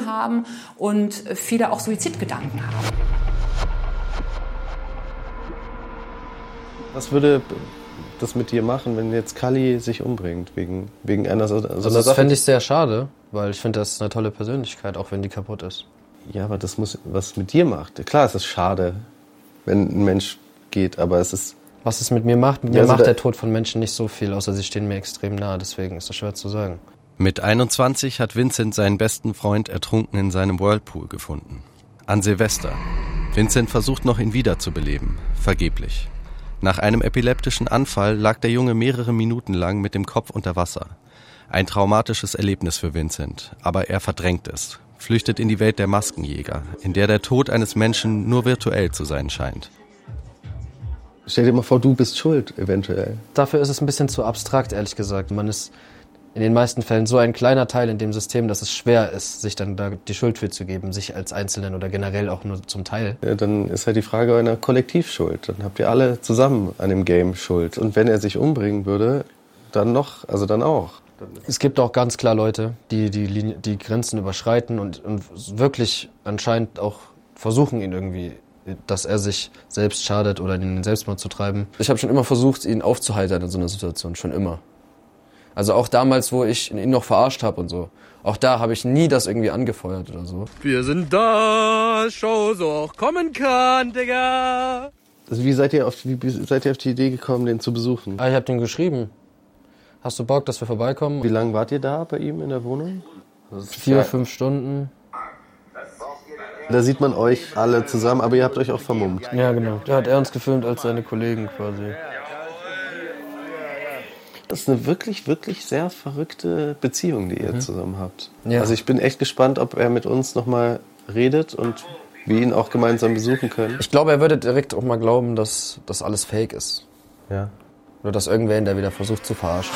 haben und viele auch Suizidgedanken haben. Was würde das mit dir machen, wenn jetzt Kali sich umbringt wegen einer so einer Sache? Das fände ich sehr schade, weil ich finde, das ist eine tolle Persönlichkeit, auch wenn die kaputt ist. Ja, aber das muss was mit dir macht. Klar, es ist schade, wenn ein Mensch geht, aber es ist... Was es mit mir macht? Mit mir macht der Tod von Menschen nicht so viel, außer sie stehen mir extrem nahe, deswegen ist das schwer zu sagen. Mit 21 hat Vincent seinen besten Freund ertrunken in seinem Whirlpool gefunden. An Silvester. Vincent versucht noch, ihn wiederzubeleben. Vergeblich. Nach einem epileptischen Anfall lag der Junge mehrere Minuten lang mit dem Kopf unter Wasser. Ein traumatisches Erlebnis für Vincent, aber er verdrängt es, flüchtet in die Welt der Maskenjäger, in der der Tod eines Menschen nur virtuell zu sein scheint. Stell dir mal vor, du bist schuld, eventuell. Dafür ist es ein bisschen zu abstrakt, ehrlich gesagt. Man ist in den meisten Fällen so ein kleiner Teil in dem System, dass es schwer ist, sich dann da die Schuld für zu geben, sich als Einzelnen oder generell auch nur zum Teil. Ja, dann ist halt die Frage einer Kollektivschuld. Dann habt ihr alle zusammen an dem Game Schuld. Und wenn er sich umbringen würde, dann auch. Es gibt auch ganz klar Leute, die Grenzen überschreiten und wirklich anscheinend auch versuchen, ihn irgendwie, dass er sich selbst schadet oder in den Selbstmord zu treiben. Ich habe schon immer versucht, ihn aufzuheitern in so einer Situation, schon immer. Also auch damals, wo ich ihn noch verarscht habe und so. Auch da habe ich nie das irgendwie angefeuert oder so. Wir sind da, Show so auch kommen kann, Digga. Also wie seid ihr auf die Idee gekommen, den zu besuchen? Ich habe den geschrieben. Hast du Bock, dass wir vorbeikommen? Wie lange wart ihr da bei ihm in der Wohnung? 4, 5 Stunden. Da sieht man euch alle zusammen, aber ihr habt euch auch vermummt. Ja, genau. Da hat er uns gefilmt als seine Kollegen quasi. Das ist eine wirklich, wirklich sehr verrückte Beziehung, die ihr zusammen habt. Ja. Also ich bin echt gespannt, ob er mit uns nochmal redet und wir ihn auch gemeinsam besuchen können. Ich glaube, er würde direkt auch mal glauben, dass das alles fake ist. Ja. Oder dass irgendwer ihn da wieder versucht zu verarschen.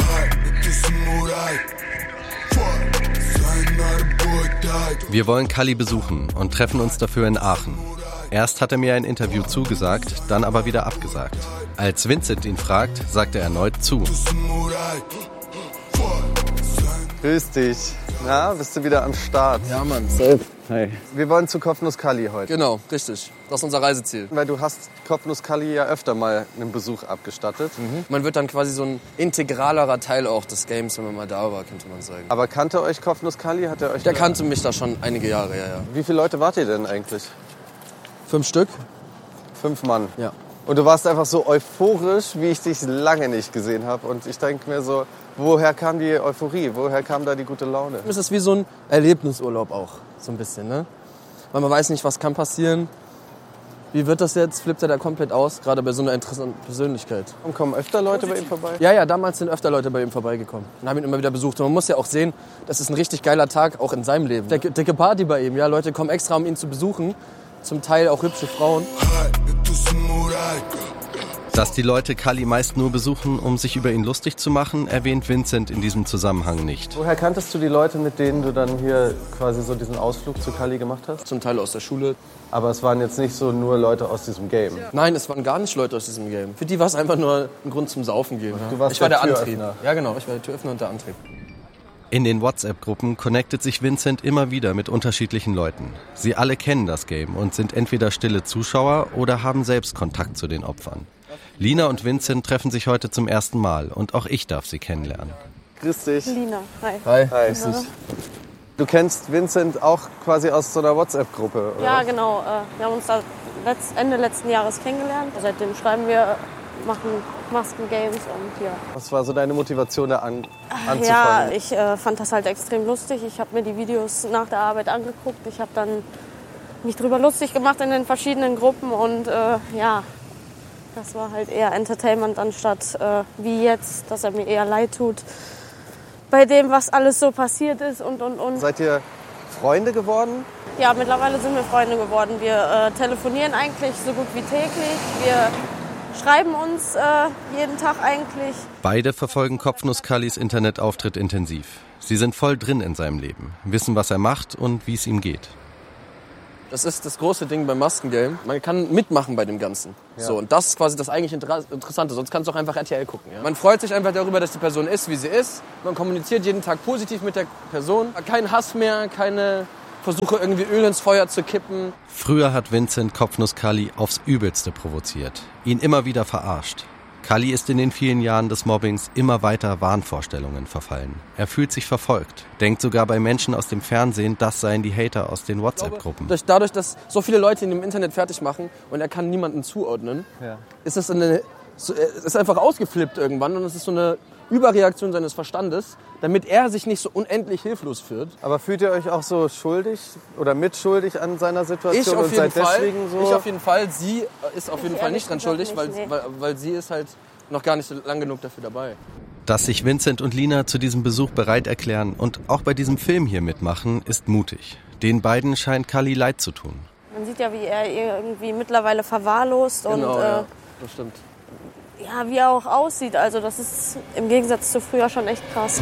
Wir wollen Kali besuchen und treffen uns dafür in Aachen. Erst hat er mir ein Interview zugesagt, dann aber wieder abgesagt. Als Vincent ihn fragt, sagt er erneut zu. Grüß dich. Na, bist du wieder am Start? Ja, Mann. Hi. Wir wollen zu Kopfnuss Kali heute. Genau, richtig. Das ist unser Reiseziel. Weil du hast Kopfnuss Kali ja öfter mal einen Besuch abgestattet. Man wird dann quasi so ein integralerer Teil auch des Games, wenn man mal da war, könnte man sagen. Aber kannte euch Kopfnuss Kali? Hat er euch? Der kannte mich da schon einige Jahre, ja. Wie viele Leute wart ihr denn eigentlich? 5 Stück? 5 Mann. Ja. Und du warst einfach so euphorisch, wie ich dich lange nicht gesehen habe. Und ich denke mir so, woher kam die Euphorie? Woher kam da die gute Laune? Es ist wie so ein Erlebnisurlaub auch, so ein bisschen, ne? Weil man weiß nicht, was kann passieren. Wie wird das jetzt? Flippt er da komplett aus? Gerade bei so einer interessanten Persönlichkeit. Und kommen öfter Leute bei ihm vorbei? Ja, damals sind öfter Leute bei ihm vorbeigekommen und haben ihn immer wieder besucht. Und man muss ja auch sehen, das ist ein richtig geiler Tag, auch in seinem Leben. Dicke Party bei ihm, ja. Leute kommen extra, um ihn zu besuchen. Zum Teil auch hübsche Frauen. Dass die Leute Kali meist nur besuchen, um sich über ihn lustig zu machen, erwähnt Vincent in diesem Zusammenhang nicht. Woher kanntest du die Leute, mit denen du dann hier quasi so diesen Ausflug zu Kali gemacht hast? Zum Teil aus der Schule. Aber es waren jetzt nicht so nur Leute aus diesem Game. Nein, es waren gar nicht Leute aus diesem Game. Für die war es einfach nur ein Grund zum Saufen gehen. Du warst ich war der Türöffner. Antrieb. Ja, genau, ich war der Türöffner und der Antrieb. In den WhatsApp-Gruppen connectet sich Vincent immer wieder mit unterschiedlichen Leuten. Sie alle kennen das Game und sind entweder stille Zuschauer oder haben selbst Kontakt zu den Opfern. Lina und Vincent treffen sich heute zum ersten Mal und auch ich darf sie kennenlernen. Grüß dich. Lina, hi. Hi. Grüß dich. Du kennst Vincent auch quasi aus so einer WhatsApp-Gruppe, oder? Ja, genau. Wir haben uns da Ende letzten Jahres kennengelernt. Seitdem schreiben wir, machen Masken-Games und ja. Was war so deine Motivation, da anzufangen? Ja, ich fand das halt extrem lustig. Ich habe mir die Videos nach der Arbeit angeguckt. Ich habe dann mich drüber lustig gemacht in den verschiedenen Gruppen und ja, das war halt eher Entertainment anstatt wie jetzt, dass er mir eher leid tut bei dem, was alles so passiert ist und. Seid ihr Freunde geworden? Ja, mittlerweile sind wir Freunde geworden. Wir telefonieren eigentlich so gut wie täglich. Wir schreiben uns jeden Tag eigentlich. Beide verfolgen Kopfnuss Kalis Internetauftritt intensiv. Sie sind voll drin in seinem Leben, wissen, was er macht und wie es ihm geht. Das ist das große Ding beim Maskengame. Man kann mitmachen bei dem Ganzen. Ja. So, und das ist quasi das eigentlich Interessante. Sonst kannst du auch einfach RTL gucken. Ja? Man freut sich einfach darüber, dass die Person ist, wie sie ist. Man kommuniziert jeden Tag positiv mit der Person. Kein Hass mehr, keine versuche irgendwie Öl ins Feuer zu kippen. Früher hat Vincent Kopfnuss Kali aufs Übelste provoziert, ihn immer wieder verarscht. Kali ist in den vielen Jahren des Mobbings immer weiter Wahnvorstellungen verfallen. Er fühlt sich verfolgt, denkt sogar bei Menschen aus dem Fernsehen, das seien die Hater aus den WhatsApp-Gruppen. Dadurch, dass so viele Leute ihn im Internet fertig machen und er kann niemanden zuordnen, ist es ist einfach ausgeflippt irgendwann und es ist so eine Überreaktion seines Verstandes, damit er sich nicht so unendlich hilflos fühlt. Aber fühlt ihr euch auch so schuldig oder mitschuldig an seiner Situation? Ich auf jeden Fall. Deswegen so? Ich auf jeden Fall. Sie ist auf jeden Fall nicht dran schuldig, weil sie ist halt noch gar nicht so lang genug dafür dabei. Dass sich Vincent und Lina zu diesem Besuch bereit erklären und auch bei diesem Film hier mitmachen, ist mutig. Den beiden scheint Kali leid zu tun. Man sieht ja, wie er irgendwie mittlerweile verwahrlost Genau, und ja, das stimmt. ja, wie er auch aussieht. Also das ist im Gegensatz zu früher schon echt krass.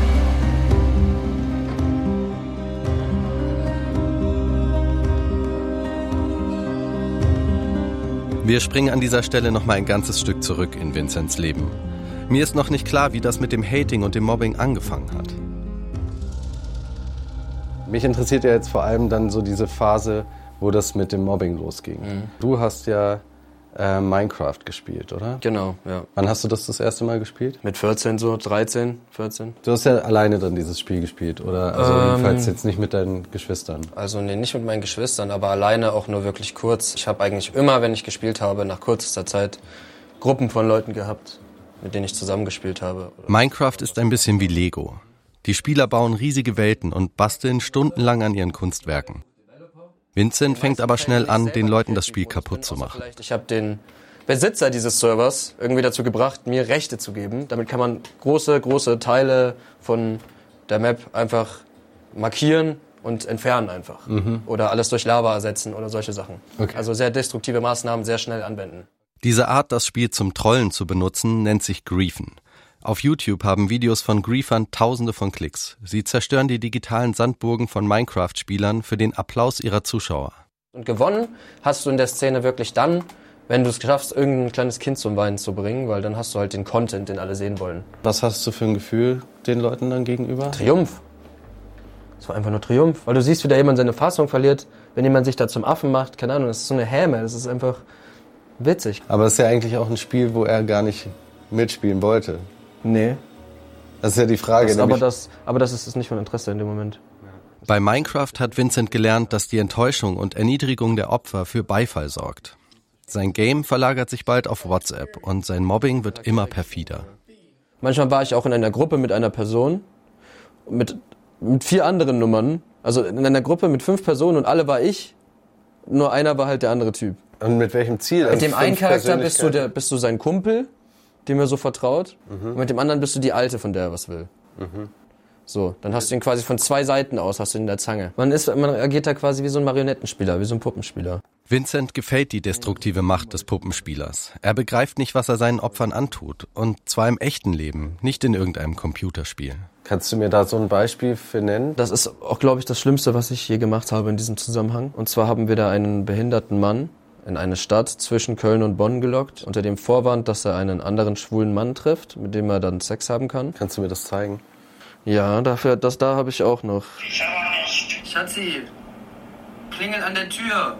Wir springen an dieser Stelle noch mal ein ganzes Stück zurück in Vincents Leben. Mir ist noch nicht klar, wie das mit dem Hating und dem Mobbing angefangen hat. Mich interessiert ja jetzt vor allem dann so diese Phase, wo das mit dem Mobbing losging. Du hast ja Minecraft gespielt, oder? Genau, ja. Wann hast du das erste Mal gespielt? Mit 14 so, 13, 14. Du hast ja alleine dann dieses Spiel gespielt, oder? Also jedenfalls jetzt nicht mit deinen Geschwistern. Also nee, nicht mit meinen Geschwistern, aber alleine auch nur wirklich kurz. Ich habe eigentlich immer, wenn ich gespielt habe, nach kürzester Zeit Gruppen von Leuten gehabt, mit denen ich zusammengespielt habe. Minecraft ist ein bisschen wie Lego. Die Spieler bauen riesige Welten und basteln stundenlang an ihren Kunstwerken. Vincent fängt aber schnell an, den Leuten das Spiel kaputt zu machen. Ich habe den Besitzer dieses Servers irgendwie dazu gebracht, mir Rechte zu geben. Damit kann man große Teile von der Map einfach markieren und entfernen einfach. Oder alles durch Lava ersetzen oder solche Sachen. Okay. Also sehr destruktive Maßnahmen sehr schnell anwenden. Diese Art, das Spiel zum Trollen zu benutzen, nennt sich Griefen. Auf YouTube haben Videos von Griefern Tausende von Klicks. Sie zerstören die digitalen Sandburgen von Minecraft-Spielern für den Applaus ihrer Zuschauer. Und gewonnen hast du in der Szene wirklich dann, wenn du es schaffst, irgendein kleines Kind zum Weinen zu bringen, weil dann hast du halt den Content, den alle sehen wollen. Was hast du für ein Gefühl den Leuten dann gegenüber? Triumph. Es war einfach nur Triumph, weil du siehst, wie da jemand seine Fassung verliert, wenn jemand sich da zum Affen macht, keine Ahnung, das ist so eine Häme, das ist einfach witzig. Aber es ist ja eigentlich auch ein Spiel, wo er gar nicht mitspielen wollte. Nee. Das ist ja die Frage. Aber das ist nicht von Interesse in dem Moment. Bei Minecraft hat Vincent gelernt, dass die Enttäuschung und Erniedrigung der Opfer für Beifall sorgt. Sein Game verlagert sich bald auf WhatsApp und sein Mobbing wird immer perfider. Manchmal war ich auch in einer Gruppe mit einer Person, mit 4 anderen Nummern, also in einer Gruppe mit 5 Personen und alle war ich, nur einer war halt der andere Typ. Und mit welchem Ziel? Mit dem einen Charakter bist du sein Kumpel, dem er so vertraut, und mit dem anderen bist du die Alte, von der er was will. So, dann hast du ihn quasi von 2 Seiten aus, hast du ihn in der Zange. Man agiert da quasi wie so ein Marionettenspieler, wie so ein Puppenspieler. Vincent gefällt die destruktive Macht des Puppenspielers. Er begreift nicht, was er seinen Opfern antut. Und zwar im echten Leben, nicht in irgendeinem Computerspiel. Kannst du mir da so ein Beispiel für nennen? Das ist auch, glaube ich, das Schlimmste, was ich je gemacht habe in diesem Zusammenhang. Und zwar haben wir da einen behinderten Mann in eine Stadt zwischen Köln und Bonn gelockt, unter dem Vorwand, dass er einen anderen schwulen Mann trifft, mit dem er dann Sex haben kann. Kannst du mir das zeigen? Ja, da habe ich auch noch. Schatzi, klingel an der Tür.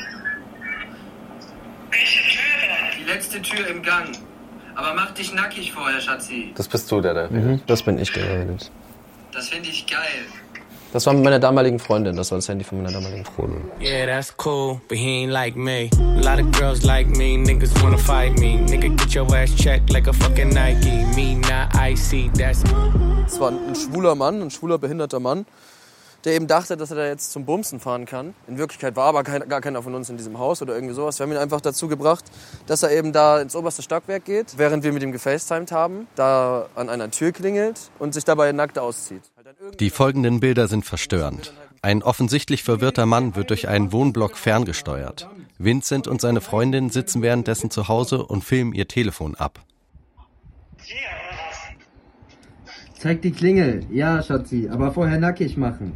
Welche Tür denn? Die letzte Tür im Gang. Aber mach dich nackig vorher, Schatzi. Das bist du, der da redet. Das bin ich, der redet. Das finde ich geil. Das war mit meiner damaligen Freundin, das war das Handy von meiner damaligen Freundin. Yeah, that's cool, but he ain't like me. A lot of girls like me, niggas wanna fight me. Nigga, get your ass checked like a fucking Nike. Me not icy, that's... Es war ein schwuler Mann, ein schwuler behinderter Mann, der eben dachte, dass er da jetzt zum Bumsen fahren kann. In Wirklichkeit war aber gar keiner von uns in diesem Haus oder irgendwie sowas. Wir haben ihn einfach dazu gebracht, dass er eben da ins oberste Stockwerk geht, während wir mit ihm gefacetimed haben, da an einer Tür klingelt und sich dabei nackt auszieht. Die folgenden Bilder sind verstörend. Ein offensichtlich verwirrter Mann wird durch einen Wohnblock ferngesteuert. Vincent und seine Freundin sitzen währenddessen zu Hause und filmen ihr Telefon ab. Zeig die Klingel. Ja, Schatzi, aber vorher nackig machen.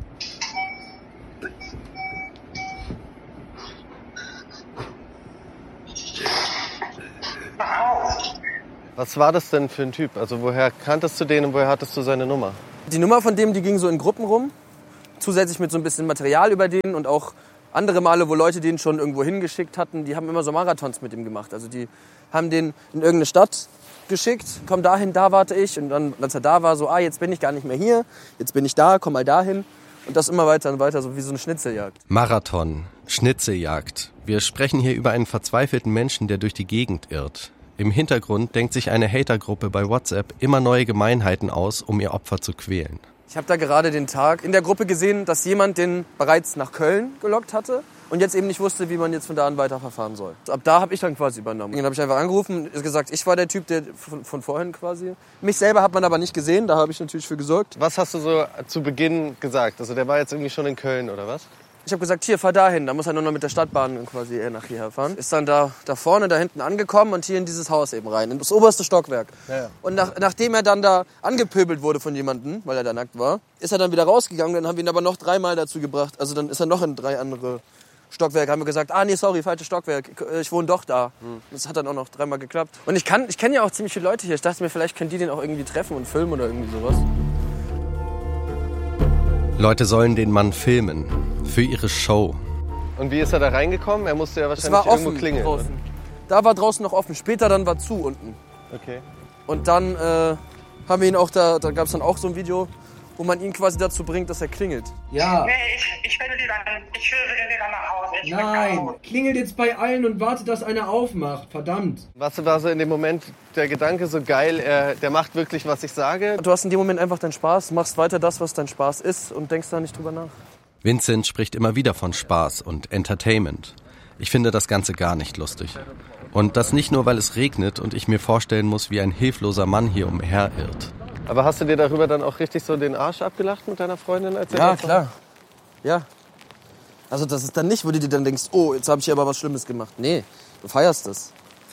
Was war das denn für ein Typ? Also woher kanntest du den und woher hattest du seine Nummer? Die Nummer von dem, die ging so in Gruppen rum. zusätzlich mit so ein bisschen Material über den und auch andere Male, wo Leute den schon irgendwo hingeschickt hatten, die haben immer so Marathons mit ihm gemacht. Also die haben den in irgendeine Stadt geschickt, komm dahin, da warte ich. Und dann, als er da war, so, jetzt bin ich gar nicht mehr hier, jetzt bin ich da, komm mal dahin. Und das immer weiter und weiter, so wie so eine Schnitzeljagd. Marathon, Schnitzeljagd. Wir sprechen hier über einen verzweifelten Menschen, der durch die Gegend irrt. Im Hintergrund denkt sich eine Hatergruppe bei WhatsApp immer neue Gemeinheiten aus, um ihr Opfer zu quälen. Ich habe da gerade den Tag in der Gruppe gesehen, dass jemand den bereits nach Köln gelockt hatte und jetzt eben nicht wusste, wie man jetzt von da an weiterverfahren soll. Ab da habe ich dann quasi übernommen. Dann habe ich einfach angerufen, gesagt, ich war der Typ, der von vorhin quasi. Mich selber hat man aber nicht gesehen, da habe ich natürlich für gesorgt. Was hast du so zu Beginn gesagt? Also der war jetzt irgendwie schon in Köln, oder was? Ich habe gesagt, hier, fahr dahin. Da muss er nur noch mit der Stadtbahn quasi nach hierher fahren. Ist dann da vorne, da hinten angekommen und hier in dieses Haus eben rein, in das oberste Stockwerk. Ja. Und nachdem er dann da angepöbelt wurde von jemandem, weil er da nackt war, ist er dann wieder rausgegangen. Dann haben wir ihn aber noch 3-mal dazu gebracht. Also dann ist er noch in 3 andere Stockwerke. Haben wir gesagt, nee, sorry, falsches Stockwerk. Ich wohne doch da. Das hat dann auch noch 3-mal geklappt. Und ich kenne ja auch ziemlich viele Leute hier. Ich dachte mir, vielleicht können die den auch irgendwie treffen und filmen oder irgendwie sowas. Leute sollen den Mann filmen. Für ihre Show. Und wie ist er da reingekommen? Er musste ja wahrscheinlich irgendwo klingeln. Draußen. Da war draußen noch offen. Später dann war zu unten. Okay. Und dann haben wir ihn auch da gab es dann auch so ein Video, wo man ihn quasi dazu bringt, dass er klingelt. Ja. Nee, ich will wieder nach Hause. Nein, klingelt jetzt bei allen und wartet, dass einer aufmacht. Verdammt. Was war so in dem Moment der Gedanke so geil, der macht wirklich, was ich sage? Du hast in dem Moment einfach deinen Spaß, machst weiter das, was dein Spaß ist und denkst da nicht drüber nach. Vincent spricht immer wieder von Spaß und Entertainment. Ich finde das Ganze gar nicht lustig. Und das nicht nur, weil es regnet und ich mir vorstellen muss, wie ein hilfloser Mann hier umherirrt. Aber hast du dir darüber dann auch richtig so den Arsch abgelacht mit deiner Freundin? Als ja, klar. Ja. Also das ist dann nicht, wo du dir dann denkst, jetzt habe ich hier aber was Schlimmes gemacht. Nee, du feierst das.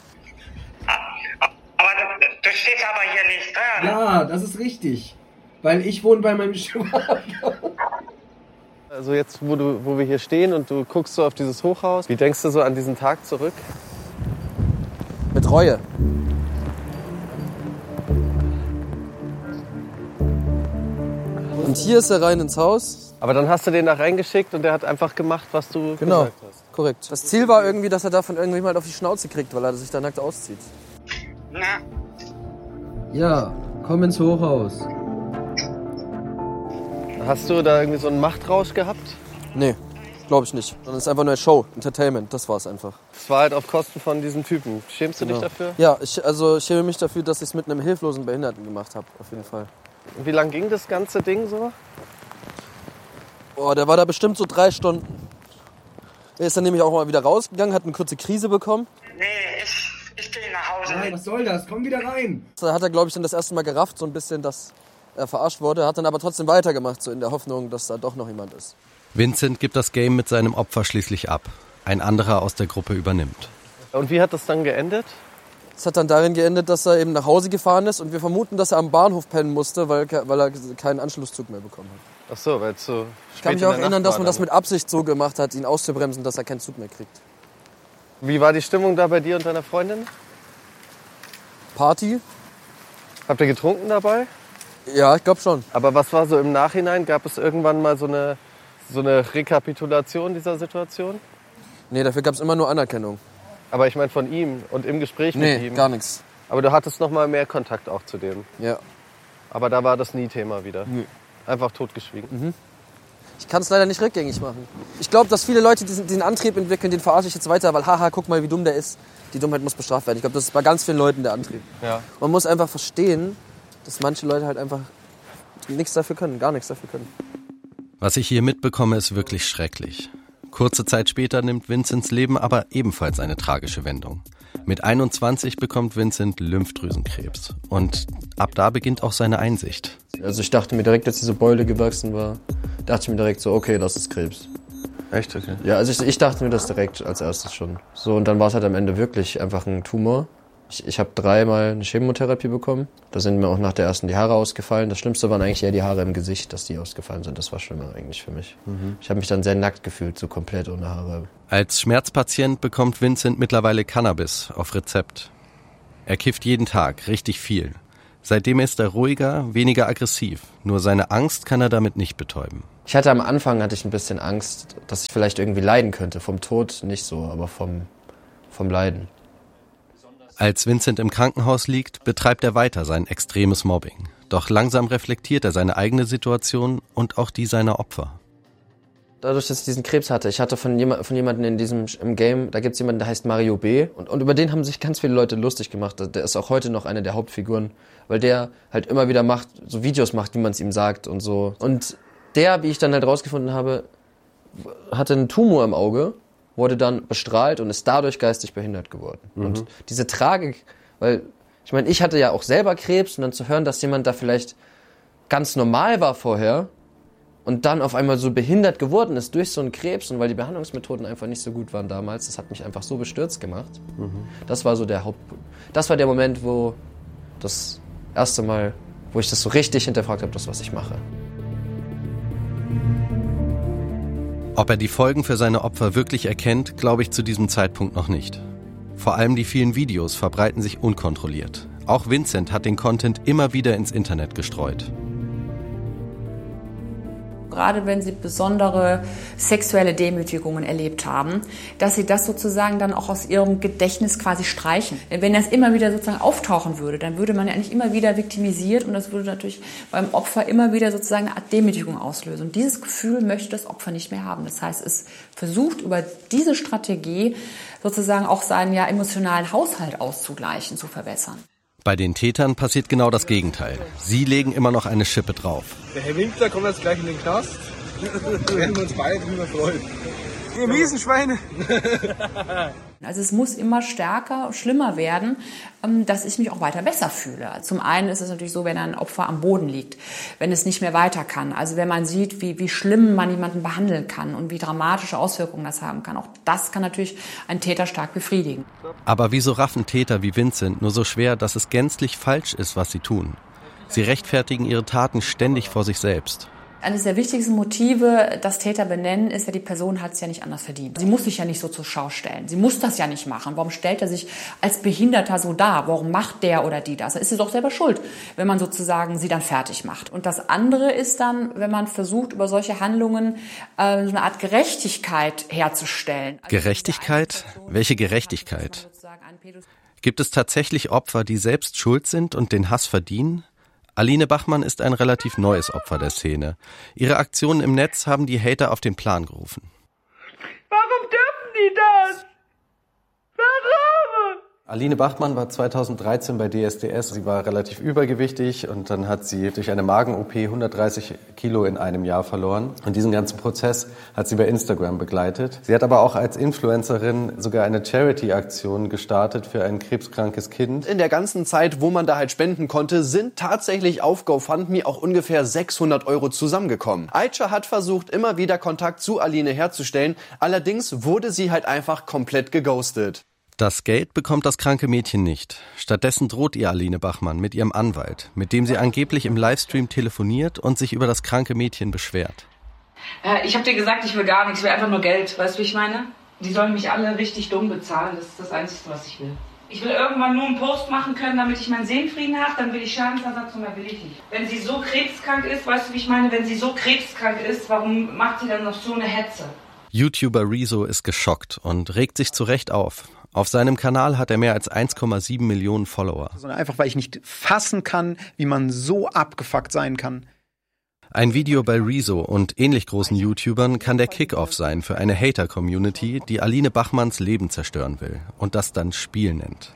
Aber du stehst aber hier nicht dran. Ja, das ist richtig. Weil ich wohne bei meinem Schwager. Also jetzt, wo wir hier stehen und du guckst so auf dieses Hochhaus, wie denkst du so an diesen Tag zurück? Mit Reue. Und hier ist er rein ins Haus. Aber dann hast du den da reingeschickt und der hat einfach gemacht, was du gesagt hast. Korrekt. Das Ziel war irgendwie, dass er da von irgendjemand auf die Schnauze kriegt, weil er sich da nackt auszieht. Na? Ja, komm ins Hochhaus. Hast du da irgendwie so einen Machtrausch gehabt? Nee, glaube ich nicht. Das ist einfach nur eine Show, Entertainment, das war es einfach. Das war halt auf Kosten von diesem Typen. Schämst du dich dafür? Ja, ich schäme mich dafür, dass ich es mit einem hilflosen Behinderten gemacht habe, auf jeden Fall. Und wie lang ging das ganze Ding so? Der war da bestimmt so 3 Stunden. Er ist dann nämlich auch mal wieder rausgegangen, hat eine kurze Krise bekommen. Nee, ich gehe nach Hause. Nein, was soll das? Komm wieder rein. Da hat er, glaube ich, dann das erste Mal gerafft, so ein bisschen, dass er verarscht wurde. Hat dann aber trotzdem weitergemacht, so in der Hoffnung, dass da doch noch jemand ist. Vincent gibt das Game mit seinem Opfer schließlich ab. Ein anderer aus der Gruppe übernimmt. Und wie hat das dann geendet? Es hat dann darin geendet, dass er eben nach Hause gefahren ist und wir vermuten, dass er am Bahnhof pennen musste, weil er keinen Anschlusszug mehr bekommen hat. Ach so, weil es so Ich kann mich auch erinnern, dass man das mit Absicht so gemacht hat, ihn auszubremsen, dass er keinen Zug mehr kriegt. Wie war die Stimmung da bei dir und deiner Freundin? Party? Habt ihr getrunken dabei? Ja, ich glaube schon. Aber was war so im Nachhinein? Gab es irgendwann mal so eine Rekapitulation dieser Situation? Nee, dafür gab es immer nur Anerkennung. Aber ich meine von ihm und im Gespräch mit ihm? Nee, gar nichts. Aber du hattest noch mal mehr Kontakt auch zu dem? Ja. Aber da war das nie Thema wieder? Nee. Einfach totgeschwiegen? Mhm. Ich kann es leider nicht rückgängig machen. Ich glaube, dass viele Leute diesen Antrieb entwickeln, den verarsche ich jetzt weiter, weil haha, guck mal, wie dumm der ist. Die Dummheit muss bestraft werden. Ich glaube, das ist bei ganz vielen Leuten der Antrieb. Ja. Man muss einfach verstehen, dass manche Leute halt einfach nichts dafür können, gar nichts dafür können. Was ich hier mitbekomme, ist wirklich schrecklich. Kurze Zeit später nimmt Vincents Leben aber ebenfalls eine tragische Wendung. Mit 21 bekommt Vincent Lymphdrüsenkrebs. Und ab da beginnt auch seine Einsicht. Also ich dachte mir direkt, als diese Beule gewachsen war, dachte ich mir direkt so, okay, das ist Krebs. Echt? Okay. Ja, also ich dachte mir das direkt als erstes schon. So, und dann war es halt am Ende wirklich einfach ein Tumor. Ich habe 3-mal eine Chemotherapie bekommen. Da sind mir auch nach der ersten die Haare ausgefallen. Das Schlimmste waren eigentlich eher die Haare im Gesicht, dass die ausgefallen sind. Das war schlimmer eigentlich für mich. Ich habe mich dann sehr nackt gefühlt, so komplett ohne Haare. Als Schmerzpatient bekommt Vincent mittlerweile Cannabis auf Rezept. Er kifft jeden Tag richtig viel. Seitdem ist er ruhiger, weniger aggressiv. Nur seine Angst kann er damit nicht betäuben. Am Anfang hatte ich ein bisschen Angst, dass ich vielleicht irgendwie leiden könnte. Vom Tod nicht so, aber vom Leiden. Als Vincent im Krankenhaus liegt, betreibt er weiter sein extremes Mobbing. Doch langsam reflektiert er seine eigene Situation und auch die seiner Opfer. Dadurch, dass ich diesen Krebs hatte, ich hatte von jemandem im Game, da gibt es jemanden, der heißt Mario B. Und über den haben sich ganz viele Leute lustig gemacht. Der ist auch heute noch eine der Hauptfiguren, weil der halt immer wieder so Videos macht, wie man es ihm sagt und so. Und der, wie ich dann halt rausgefunden habe, hatte einen Tumor im Auge, wurde dann bestrahlt und ist dadurch geistig behindert geworden. Und diese Tragik, weil, ich meine, ich hatte ja auch selber Krebs und dann zu hören, dass jemand da vielleicht ganz normal war vorher, und dann auf einmal so behindert geworden ist durch so einen Krebs und weil die Behandlungsmethoden einfach nicht so gut waren damals, das hat mich einfach so bestürzt gemacht. Das war so das war der Moment, wo das erste Mal, wo ich das so richtig hinterfragt habe, das, was ich mache. Ob er die Folgen für seine Opfer wirklich erkennt, glaube ich zu diesem Zeitpunkt noch nicht. Vor allem die vielen Videos verbreiten sich unkontrolliert. Auch Vincent hat den Content immer wieder ins Internet gestreut. Gerade wenn sie besondere sexuelle Demütigungen erlebt haben, dass sie das sozusagen dann auch aus ihrem Gedächtnis quasi streichen. Denn wenn das immer wieder sozusagen auftauchen würde, dann würde man ja eigentlich immer wieder viktimisiert und das würde natürlich beim Opfer immer wieder sozusagen eine Art Demütigung auslösen. Und dieses Gefühl möchte das Opfer nicht mehr haben. Das heißt, es versucht über diese Strategie sozusagen auch seinen emotionalen Haushalt auszugleichen, zu verbessern. Bei den Tätern passiert genau das Gegenteil. Sie legen immer noch eine Schippe drauf. Der Herr Winkler kommt jetzt gleich in den Knast. Wir werden uns beide drüber freuen. Ihr miesen Schweine! Also es muss immer stärker, schlimmer werden, dass ich mich auch weiter besser fühle. Zum einen ist es natürlich so, wenn ein Opfer am Boden liegt, wenn es nicht mehr weiter kann. Also wenn man sieht, wie schlimm man jemanden behandeln kann und wie dramatische Auswirkungen das haben kann. Auch das kann natürlich einen Täter stark befriedigen. Aber wieso raffen Täter wie Vincent nur so schwer, dass es gänzlich falsch ist, was sie tun? Sie rechtfertigen ihre Taten ständig vor sich selbst. Eines der wichtigsten Motive, das Täter benennen, ist ja, die Person hat es ja nicht anders verdient. Sie muss sich ja nicht so zur Schau stellen. Sie muss das ja nicht machen. Warum stellt er sich als Behinderter so dar? Warum macht der oder die das? Da ist sie doch selber schuld, wenn man sozusagen sie dann fertig macht. Und das andere ist dann, wenn man versucht, über solche Handlungen so eine Art Gerechtigkeit herzustellen. Gerechtigkeit? Welche Gerechtigkeit? Gibt es tatsächlich Opfer, die selbst schuld sind und den Hass verdienen? Aline Bachmann ist ein relativ neues Opfer der Szene. Ihre Aktionen im Netz haben die Hater auf den Plan gerufen. Warum dürfen die das? Warum? Aline Bachmann war 2013 bei DSDS. Sie war relativ übergewichtig und dann hat sie durch eine Magen-OP 130 Kilo in einem Jahr verloren. Und diesen ganzen Prozess hat sie bei Instagram begleitet. Sie hat aber auch als Influencerin sogar eine Charity-Aktion gestartet für ein krebskrankes Kind. In der ganzen Zeit, wo man da halt spenden konnte, sind tatsächlich auf GoFundMe auch ungefähr 600 € zusammengekommen. Aisha hat versucht, immer wieder Kontakt zu Aline herzustellen. Allerdings wurde sie halt einfach komplett geghostet. Das Geld bekommt das kranke Mädchen nicht. Stattdessen droht ihr Aline Bachmann mit ihrem Anwalt, mit dem sie angeblich im Livestream telefoniert und sich über das kranke Mädchen beschwert. Ich habe dir gesagt, ich will gar nichts, ich will einfach nur Geld. Weißt du, wie ich meine? Die sollen mich alle richtig dumm bezahlen, das ist das Einzige, was ich will. Ich will irgendwann nur einen Post machen können, damit ich meinen Seelenfrieden habe, dann will ich Schadensersatz und mehr will ich nicht. Wenn sie so krebskrank ist, weißt du, wie ich meine? Wenn sie so krebskrank ist, warum macht sie dann noch so eine Hetze? YouTuber Rezo ist geschockt und regt sich zu Recht auf. Auf seinem Kanal hat er mehr als 1,7 Millionen Follower. Einfach weil ich nicht fassen kann, wie man so abgefuckt sein kann. Ein Video bei Rezo und ähnlich großen YouTubern kann der Kick-Off sein für eine Hater-Community, die Aline Bachmanns Leben zerstören will und das dann Spiel nennt.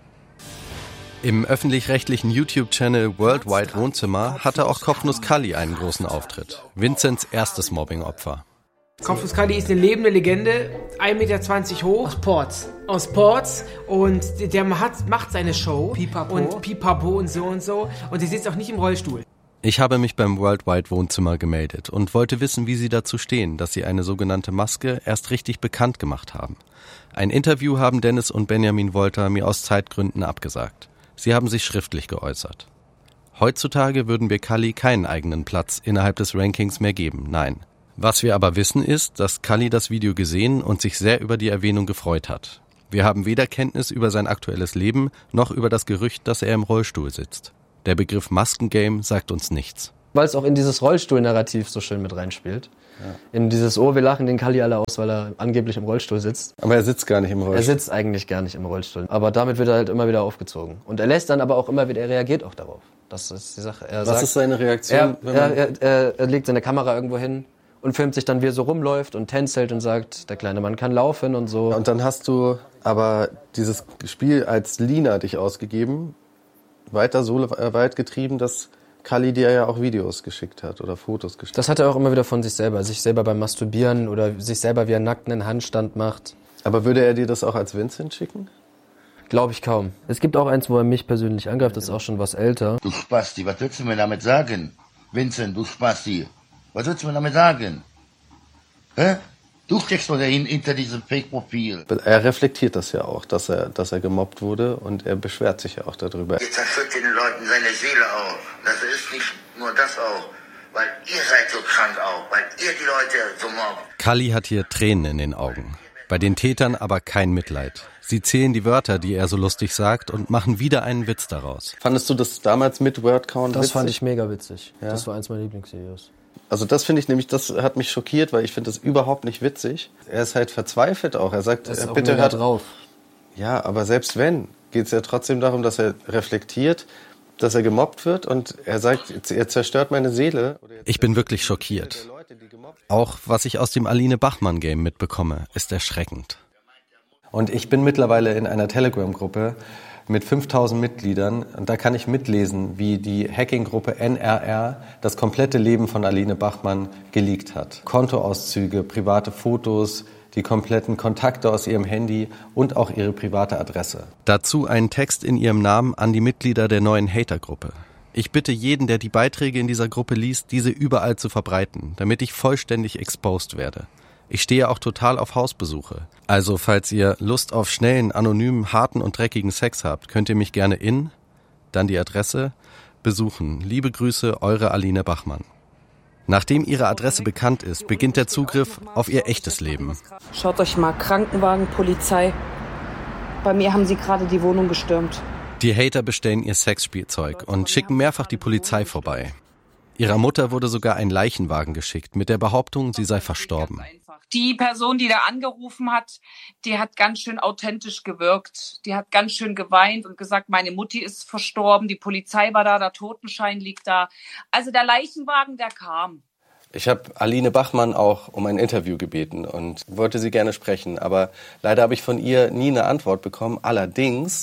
Im öffentlich-rechtlichen YouTube-Channel Worldwide Wohnzimmer hatte auch Kopfnuss Kalli einen großen Auftritt. Vincents erstes Mobbing-Opfer. Kopfnuss Kalli ist eine lebende Legende, 1,20 Meter hoch. Aus Ports. Und der macht seine Show. Pipapo. Und Pipapo und so. Und der sitzt auch nicht im Rollstuhl. Ich habe mich beim Worldwide Wohnzimmer gemeldet und wollte wissen, wie sie dazu stehen, dass sie eine sogenannte Maske erst richtig bekannt gemacht haben. Ein Interview haben Dennis und Benjamin Wolter mir aus Zeitgründen abgesagt. Sie haben sich schriftlich geäußert. Heutzutage würden wir Kalli keinen eigenen Platz innerhalb des Rankings mehr geben, nein. Was wir aber wissen ist, dass Kalli das Video gesehen und sich sehr über die Erwähnung gefreut hat. Wir haben weder Kenntnis über sein aktuelles Leben, noch über das Gerücht, dass er im Rollstuhl sitzt. Der Begriff Maskengame sagt uns nichts. Weil es auch in dieses Rollstuhl-Narrativ so schön mit reinspielt. Ja. In dieses, wir lachen den Kalli alle aus, weil er angeblich im Rollstuhl sitzt. Aber er sitzt gar nicht im Rollstuhl. Er sitzt eigentlich gar nicht im Rollstuhl. Aber damit wird er halt immer wieder aufgezogen. Und er lässt dann aber auch immer wieder, er reagiert auch darauf. Das ist die Sache. Was ist seine Reaktion? Er legt seine Kamera irgendwo hin und filmt sich dann, wie er so rumläuft und tänzelt und sagt, der kleine Mann kann laufen und so. Und dann hast du aber dieses Spiel als Lina dich ausgegeben, weiter so weit getrieben, dass Kalli dir ja auch Videos geschickt hat oder Fotos geschickt hat. Das hat er auch immer wieder von sich selber beim Masturbieren oder sich selber, wie er nackt einen Handstand macht. Aber würde er dir das auch als Vincent schicken? Glaube ich kaum. Es gibt auch eins, wo er mich persönlich angreift, das ist auch schon was älter. Du Spasti, was willst du mir damit sagen? Vincent, du Spasti, was willst du mir damit sagen? Hä? Du steckst doch hinter diesem Fake-Profil. Er reflektiert das ja auch, dass er gemobbt wurde und er beschwert sich ja auch darüber. Ihr zerstört den Leuten seine Seele auch. Das ist nicht nur das auch, weil ihr seid so krank auch, weil ihr die Leute so mobbt. Kalli hat hier Tränen in den Augen. Bei den Tätern aber kein Mitleid. Sie zählen die Wörter, die er so lustig sagt und machen wieder einen Witz daraus. Fandest du das damals mit Wordcount witzig? Das fand ich mega witzig. Ja? Das war eins meiner Lieblingsvideos. Also das finde ich nämlich, das hat mich schockiert, weil ich finde das überhaupt nicht witzig. Er ist halt verzweifelt auch. Er sagt, bitte hört drauf. Ja, aber selbst wenn, geht es ja trotzdem darum, dass er reflektiert, dass er gemobbt wird und er sagt, er zerstört meine Seele. Ich bin wirklich schockiert. Auch was ich aus dem Aline Bachmann-Game mitbekomme, ist erschreckend. Und ich bin mittlerweile in einer Telegram-Gruppe mit 5000 Mitgliedern und da kann ich mitlesen, wie die Hacking-Gruppe NRR das komplette Leben von Aline Bachmann geleakt hat. Kontoauszüge, private Fotos, die kompletten Kontakte aus ihrem Handy und auch ihre private Adresse. Dazu einen Text in ihrem Namen an die Mitglieder der neuen Hater-Gruppe. Ich bitte jeden, der die Beiträge in dieser Gruppe liest, diese überall zu verbreiten, damit ich vollständig exposed werde. Ich stehe auch total auf Hausbesuche. Also falls ihr Lust auf schnellen, anonymen, harten und dreckigen Sex habt, könnt ihr mich gerne dann die Adresse, besuchen. Liebe Grüße, eure Aline Bachmann. Nachdem ihre Adresse bekannt ist, beginnt der Zugriff auf ihr echtes Leben. Schaut euch mal, Krankenwagen, Polizei. Bei mir haben sie gerade die Wohnung gestürmt. Die Hater bestellen ihr Sexspielzeug und schicken mehrfach die Polizei vorbei. Ihrer Mutter wurde sogar ein Leichenwagen geschickt, mit der Behauptung, sie sei verstorben. Die Person, die da angerufen hat, die hat ganz schön authentisch gewirkt. Die hat ganz schön geweint und gesagt, meine Mutti ist verstorben, die Polizei war da, der Totenschein liegt da. Also der Leichenwagen, der kam. Ich habe Aline Bachmann auch um ein Interview gebeten und wollte sie gerne sprechen. Aber leider habe ich von ihr nie eine Antwort bekommen. Allerdings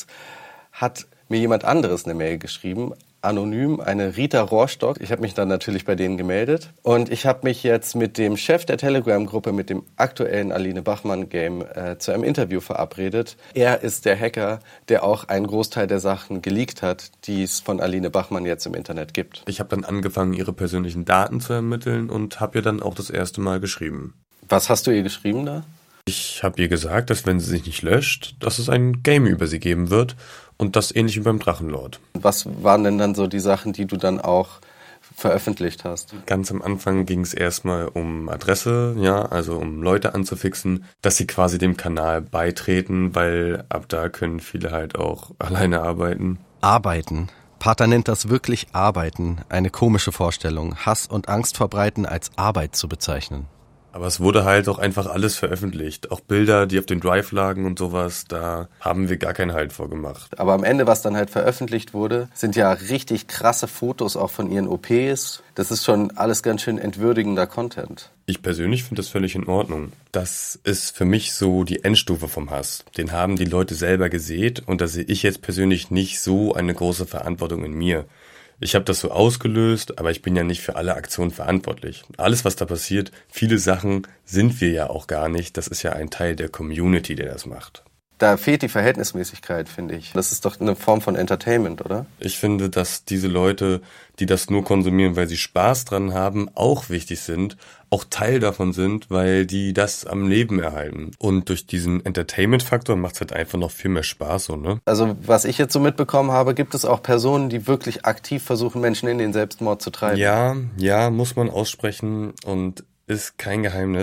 hat mir jemand anderes eine Mail geschrieben, anonym, eine Rita Rohrstock. Ich habe mich dann natürlich bei denen gemeldet. Und ich habe mich jetzt mit dem Chef der Telegram-Gruppe, mit dem aktuellen Aline Bachmann-Game, zu einem Interview verabredet. Er ist der Hacker, der auch einen Großteil der Sachen geleakt hat, die es von Aline Bachmann jetzt im Internet gibt. Ich habe dann angefangen, ihre persönlichen Daten zu ermitteln und habe ihr dann auch das erste Mal geschrieben. Was hast du ihr geschrieben da? Ich habe ihr gesagt, dass wenn sie sich nicht löscht, dass es ein Game über sie geben wird und das ähnlich wie beim Drachenlord. Was waren denn dann so die Sachen, die du dann auch veröffentlicht hast? Ganz am Anfang ging es erstmal um Adresse, ja, also um Leute anzufixen, dass sie quasi dem Kanal beitreten, weil ab da können viele halt auch alleine arbeiten. Arbeiten? Pater nennt das wirklich Arbeiten. Eine komische Vorstellung, Hass und Angst verbreiten als Arbeit zu bezeichnen. Aber es wurde halt auch einfach alles veröffentlicht. Auch Bilder, die auf dem Drive lagen und sowas, da haben wir gar keinen Halt vorgemacht. Aber am Ende, was dann halt veröffentlicht wurde, sind ja richtig krasse Fotos auch von ihren OPs. Das ist schon alles ganz schön entwürdigender Content. Ich persönlich finde das völlig in Ordnung. Das ist für mich so die Endstufe vom Hass. Den haben die Leute selber gesät und da sehe ich jetzt persönlich nicht so eine große Verantwortung in mir. Ich habe das so ausgelöst, aber ich bin ja nicht für alle Aktionen verantwortlich. Alles, was da passiert, viele Sachen sind wir ja auch gar nicht. Das ist ja ein Teil der Community, der das macht. Da fehlt die Verhältnismäßigkeit, finde ich. Das ist doch eine Form von Entertainment, oder? Ich finde, dass diese Leute, die das nur konsumieren, weil sie Spaß dran haben, auch wichtig sind, auch Teil davon sind, weil die das am Leben erhalten. Und durch diesen Entertainment-Faktor macht es halt einfach noch viel mehr Spaß, so, ne? Also, was ich jetzt so mitbekommen habe, gibt es auch Personen, die wirklich aktiv versuchen, Menschen in den Selbstmord zu treiben? Ja, muss man aussprechen und ist kein Geheimnis.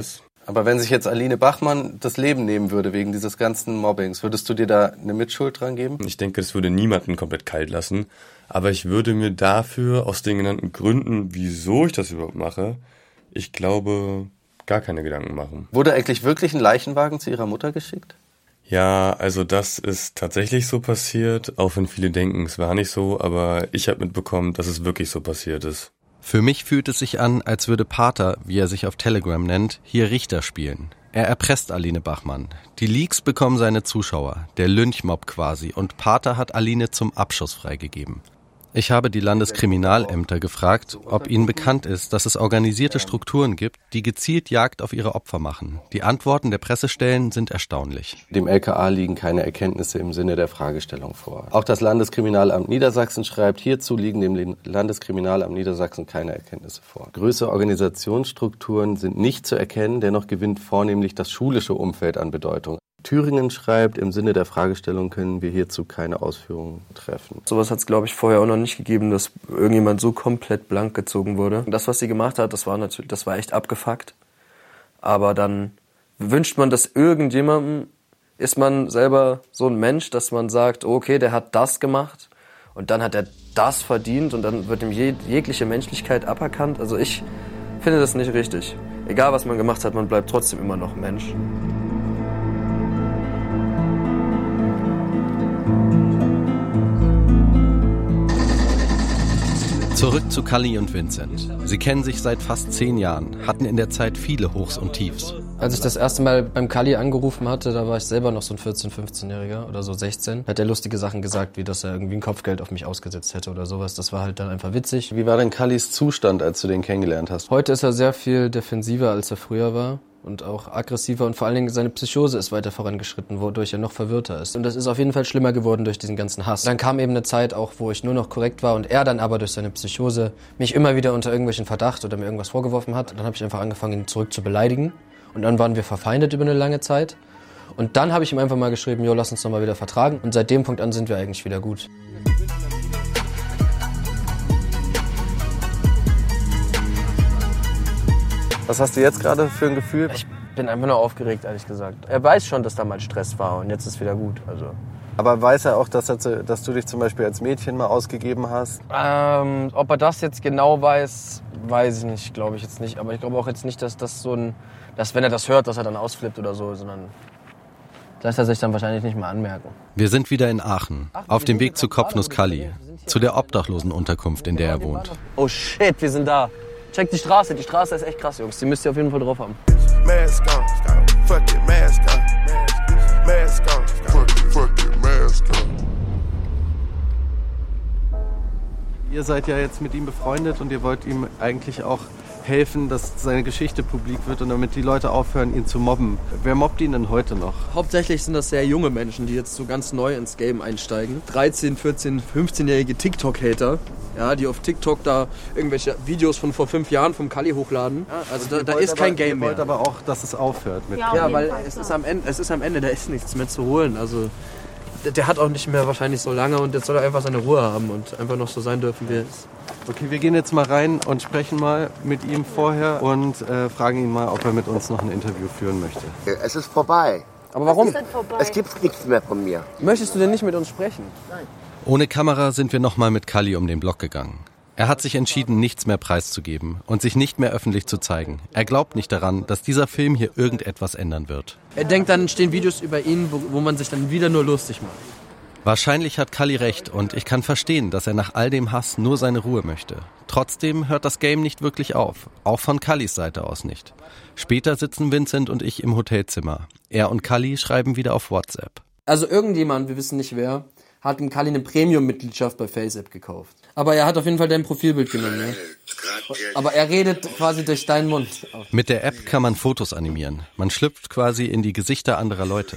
Aber wenn sich jetzt Aline Bachmann das Leben nehmen würde wegen dieses ganzen Mobbings, würdest du dir da eine Mitschuld dran geben? Ich denke, das würde niemanden komplett kalt lassen. Aber ich würde mir dafür, aus den genannten Gründen, wieso ich das überhaupt mache, ich glaube, gar keine Gedanken machen. Wurde eigentlich wirklich ein Leichenwagen zu ihrer Mutter geschickt? Ja, also das ist tatsächlich so passiert, auch wenn viele denken, es war nicht so, aber ich habe mitbekommen, dass es wirklich so passiert ist. Für mich fühlt es sich an, als würde Pater, wie er sich auf Telegram nennt, hier Richter spielen. Er erpresst Aline Bachmann. Die Leaks bekommen seine Zuschauer, der Lynchmob quasi, und Pater hat Aline zum Abschuss freigegeben. Ich habe die Landeskriminalämter gefragt, ob ihnen bekannt ist, dass es organisierte Strukturen gibt, die gezielt Jagd auf ihre Opfer machen. Die Antworten der Pressestellen sind erstaunlich. Dem LKA liegen keine Erkenntnisse im Sinne der Fragestellung vor. Auch das Landeskriminalamt Niedersachsen schreibt, hierzu liegen dem Landeskriminalamt Niedersachsen keine Erkenntnisse vor. Größere Organisationsstrukturen sind nicht zu erkennen, dennoch gewinnt vornehmlich das schulische Umfeld an Bedeutung. Thüringen schreibt, im Sinne der Fragestellung können wir hierzu keine Ausführungen treffen. Sowas hat es, glaube ich, vorher auch noch nicht gegeben, dass irgendjemand so komplett blank gezogen wurde. Das, was sie gemacht hat, das war echt abgefuckt. Aber dann wünscht man das irgendjemandem, ist man selber so ein Mensch, dass man sagt, okay, der hat das gemacht und dann hat er das verdient und dann wird ihm jegliche Menschlichkeit aberkannt. Also ich finde das nicht richtig. Egal, was man gemacht hat, man bleibt trotzdem immer noch Mensch. Zurück zu Kali und Vincent. Sie kennen sich seit fast 10 Jahren, hatten in der Zeit viele Hochs und Tiefs. Als ich das erste Mal beim Kali angerufen hatte, da war ich selber noch so ein 14-, 15-Jähriger oder so 16. Hat er lustige Sachen gesagt, wie dass er irgendwie ein Kopfgeld auf mich ausgesetzt hätte oder sowas. Das war halt dann einfach witzig. Wie war denn Kalis Zustand, als du den kennengelernt hast? Heute ist er sehr viel defensiver, als er früher war. Und auch aggressiver und vor allen Dingen seine Psychose ist weiter vorangeschritten, wodurch er noch verwirrter ist. Und das ist auf jeden Fall schlimmer geworden durch diesen ganzen Hass. Dann kam eben eine Zeit auch, wo ich nur noch korrekt war und er dann aber durch seine Psychose mich immer wieder unter irgendwelchen Verdacht oder mir irgendwas vorgeworfen hat. Dann habe ich einfach angefangen, ihn zurück zu beleidigen. Und dann waren wir verfeindet über eine lange Zeit. Und dann habe ich ihm einfach mal geschrieben, jo, lass uns doch mal wieder vertragen. Und seit dem Punkt an sind wir eigentlich wieder gut. Was hast du jetzt gerade für ein Gefühl? Ich bin einfach nur aufgeregt, ehrlich gesagt. Er weiß schon, dass da mal Stress war und jetzt ist wieder gut. Also. Aber weiß er auch, dass du dich zum Beispiel als Mädchen mal ausgegeben hast? Ob er das jetzt genau weiß, weiß ich nicht, glaube ich jetzt nicht. Aber ich glaube auch jetzt nicht, dass dass wenn er das hört, dass er dann ausflippt oder so, sondern lässt er sich dann wahrscheinlich nicht mal anmerken. Wir sind wieder in Aachen, auf dem Weg zu Kopfnuss Kali, zu der Obdachlosenunterkunft, in der er wohnt. Oh shit, wir sind da. Check die Straße ist echt krass, Jungs. Die müsst ihr auf jeden Fall drauf haben. Mask on, fuck it, mask on, mask on, fuck it, mask on. Ihr seid ja jetzt mit ihm befreundet und ihr wollt ihm eigentlich auch helfen, dass seine Geschichte publik wird und damit die Leute aufhören, ihn zu mobben. Wer mobbt ihn denn heute noch? Hauptsächlich sind das sehr junge Menschen, die jetzt so ganz neu ins Game einsteigen. 13, 14, 15-jährige TikTok-Hater, ja, die auf TikTok da irgendwelche Videos von vor 5 Jahren vom Kali hochladen. Ja, also da ist kein Game mehr. Ihr wollt aber auch, dass es aufhört mit Ja, weil es ist am Ende, da ist nichts mehr zu holen. Also der hat auch nicht mehr wahrscheinlich so lange und jetzt soll er einfach seine Ruhe haben und einfach noch so sein dürfen, wie er ist. Okay, wir gehen jetzt mal rein und sprechen mal mit ihm vorher und fragen ihn mal, ob er mit uns noch ein Interview führen möchte. Es ist vorbei. Aber warum? Was ist denn vorbei? Es gibt nichts mehr von mir. Möchtest du denn nicht mit uns sprechen? Nein. Ohne Kamera sind wir nochmal mit Kali um den Block gegangen. Er hat sich entschieden, nichts mehr preiszugeben und sich nicht mehr öffentlich zu zeigen. Er glaubt nicht daran, dass dieser Film hier irgendetwas ändern wird. Er denkt, dann stehen Videos über ihn, wo man sich dann wieder nur lustig macht. Wahrscheinlich hat Kali recht und ich kann verstehen, dass er nach all dem Hass nur seine Ruhe möchte. Trotzdem hört das Game nicht wirklich auf, auch von Kalis Seite aus nicht. Später sitzen Vincent und ich im Hotelzimmer. Er und Kali schreiben wieder auf WhatsApp. Also irgendjemand, wir wissen nicht wer, hat dem Kali eine Premium-Mitgliedschaft bei FaceApp gekauft. Aber er hat auf jeden Fall dein Profilbild genommen, ja? Aber er redet quasi durch deinen Mund. Mit der App kann man Fotos animieren. Man schlüpft quasi in die Gesichter anderer Leute.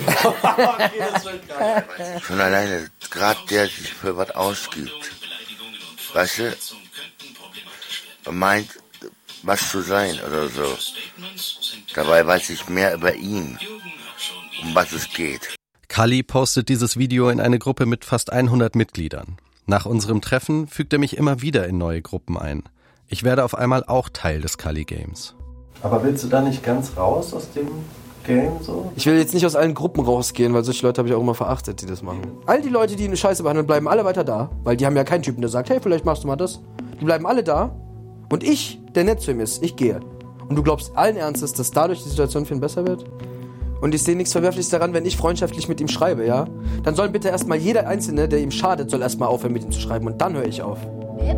Schon alleine, gerade der sich für was ausgibt. Weißt du? Er meint, was zu sein oder so. Dabei weiß ich mehr über ihn, um was es geht. Kali postet dieses Video in eine Gruppe mit fast 100 Mitgliedern. Nach unserem Treffen fügt er mich immer wieder in neue Gruppen ein. Ich werde auf einmal auch Teil des Kali-Games. Aber willst du da nicht ganz raus aus dem Game so? Ich will jetzt nicht aus allen Gruppen rausgehen, weil solche Leute habe ich auch immer verachtet, die das machen. All die Leute, die eine Scheiße behandeln, bleiben alle weiter da, weil die haben ja keinen Typen, der sagt, hey, vielleicht machst du mal das. Die bleiben alle da und ich, der nett zu ihm ist, ich gehe. Und du glaubst allen Ernstes, dass dadurch die Situation für ihn besser wird? Und ich sehe nichts Verwerfliches daran, wenn ich freundschaftlich mit ihm schreibe, ja? Dann soll bitte erstmal jeder Einzelne, der ihm schadet, soll erstmal aufhören, mit ihm zu schreiben. Und dann höre ich auf.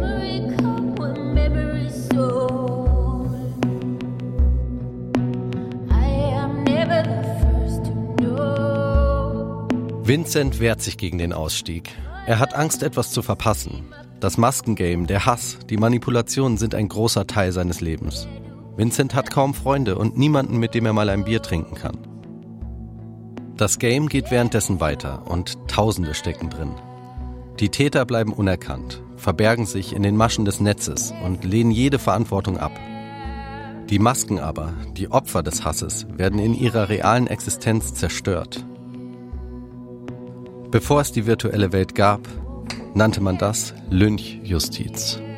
Vincent wehrt sich gegen den Ausstieg. Er hat Angst, etwas zu verpassen. Das Maskengame, der Hass, die Manipulationen sind ein großer Teil seines Lebens. Vincent hat kaum Freunde und niemanden, mit dem er mal ein Bier trinken kann. Das Game geht währenddessen weiter und Tausende stecken drin. Die Täter bleiben unerkannt, verbergen sich in den Maschen des Netzes und lehnen jede Verantwortung ab. Die Masken aber, die Opfer des Hasses, werden in ihrer realen Existenz zerstört. Bevor es die virtuelle Welt gab, nannte man das Lynchjustiz.